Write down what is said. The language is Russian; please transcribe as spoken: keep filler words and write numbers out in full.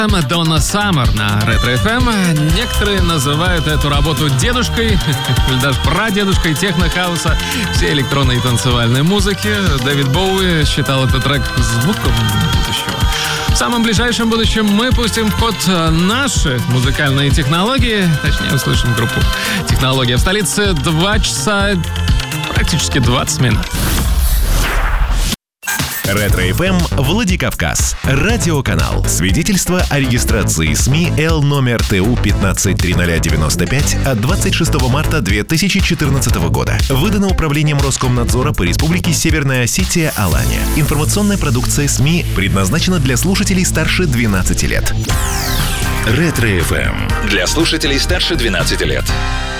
Donna Summer на Ретро эф эм. Некоторые называют эту работу дедушкой, или даже прадедушкой техно-хауса всей электронной и танцевальной музыки. Дэвид Боуи считал этот трек звуком будущего. В самом ближайшем будущем мы пустим в ход наши музыкальные технологии. Точнее, услышим группу «Технология» в столице. Два часа, практически двадцать минут. Ретро эф эм Владикавказ. Радиоканал. Свидетельство о регистрации СМИ Л номер Т У пятнадцать триста девяносто пять от двадцать шестого марта две тысячи четырнадцатого года. Выдано Управлением Роскомнадзора по Республике Северная Осетия Алания. Информационная продукция СМИ предназначена для слушателей старше двенадцати лет. Ретро эф эм. Для слушателей старше двенадцати лет.